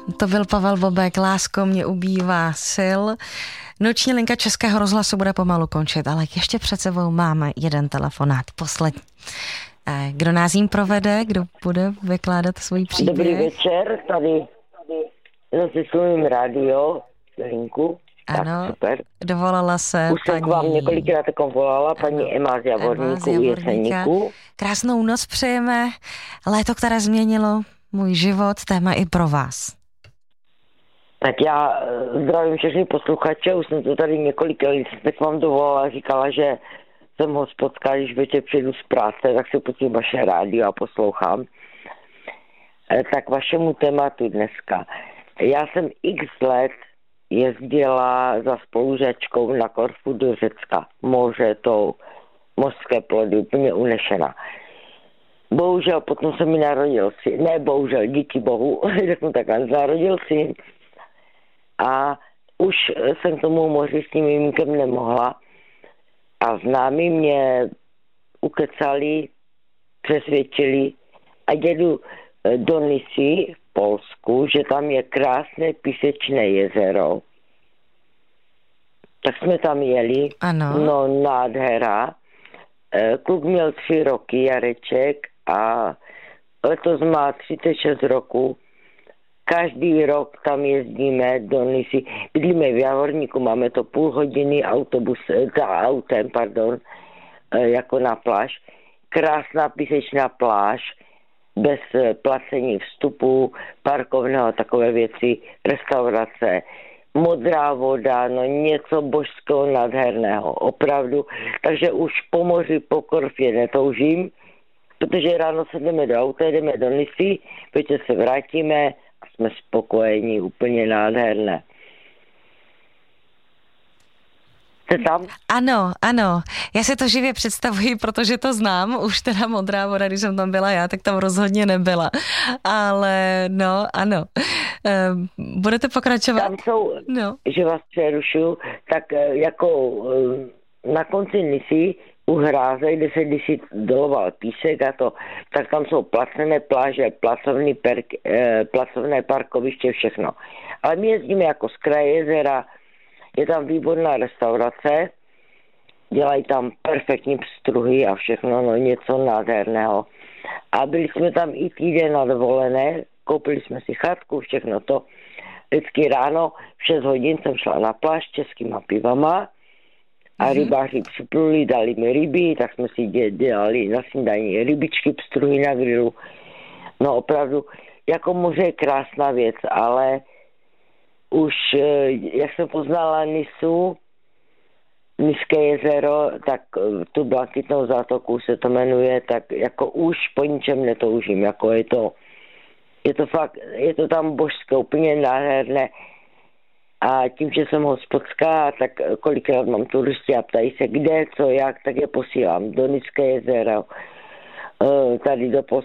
To byl Pavel Bobek, Lásko, mě ubývá sil. Noční linka Českého rozhlasu bude pomalu končit, ale ještě před sebou máme jeden telefonát, poslední. Kdo nás jim provede, kdo bude vykládat svůj příběh? Dobrý večer, tady zase svým rádio, linku. Ano, tak, super. Dovolala se už jsem k vám několikrát volala, paní Emma z Javorníku u Jeseníku. Krásnou noc přejeme, léto, které změnilo můj život, téma i pro vás. Tak já zdravím všechny posluchače, už jsem to tady několikrát tak vám dovolala, říkala, že jsem hospodská, když večer přijdu z práce, tak si pustím vaše rádio a poslouchám. Tak vašemu tématu dneska. Já jsem x let jezdila za spolužačkou na Korfu do Řecka. Moře, to mořské plody, úplně unešená. Bohužel potom se mi narodil syn, ne bohužel, díky bohu, řeknu takhle, narodil syn. A už jsem k tomu moři s tím mimínkem nemohla. A známí mě ukecali, přesvědčili a jedu do Nisy v Polsku, že tam je krásné písečné jezero. Tak jsme tam jeli. Ano. No nádhera. Kluk měl 3 roky, Jareček, a letos má 36 roku. Každý rok tam jezdíme do Nisy. Bydlíme v Javorníku, máme to půl hodiny autem, jako na pláž. Krásná písečná pláž, bez placení vstupu, parkovného, takové věci, restaurace, modrá voda, no něco božského nádherného, opravdu. Takže už po moři, po Korfě netoužím, protože ráno se jdeme do auta, jdeme do Nisy, večer se vrátíme a jsme spokojení, úplně nádherné. Jste tam? Ano. Já si to živě představuji, protože to znám. Už teda modrá voda, když jsem tam byla já, tak tam rozhodně nebyla. Ale no, ano. Budete pokračovat? Tam jsou, že vás přerušu, tak jako na konci Nisy u hráze, kde se kdysi doloval písek a to, tak tam jsou placené pláže, placovné parkoviště, všechno. Ale my jezdíme jako z kraje jezera, je tam výborná restaurace, dělají tam perfektní pstruhy a všechno, no něco nádherného. A byli jsme tam i týden na dovolené, koupili jsme si chatku, všechno to. Vždycky ráno v 6 hodin jsem šla na pláž s českýma pivama a rybáři připluli, dali mi ryby, tak jsme si dělali na snídaní rybičky, pstruhy na grilu. No opravdu, jako moře je krásná věc, ale už, jak jsem poznala Nisu, Niské jezero, tak tu Blankytnou zátoku se to jmenuje, tak jako už po ničem netoužím, jako je to fakt, je to tam božské, úplně nádherné. A tím, že jsem hospodská, tak kolikrát mám turisty a ptají se, kde, co, jak, tak je posílám do Niské jezero, tady do